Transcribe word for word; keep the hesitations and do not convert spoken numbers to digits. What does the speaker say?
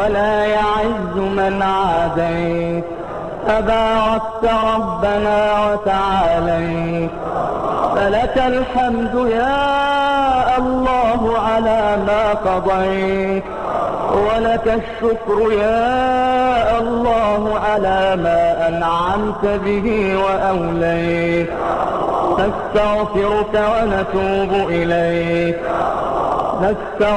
ولا يعز من عاديت. تباركت ربنا وتعاليت، فلك الحمد يا الله على ما قضيت، ولك الشكر يا الله على ما أنعمت به وأوليت. نستغفرك ونتوب إليك. نستغفرك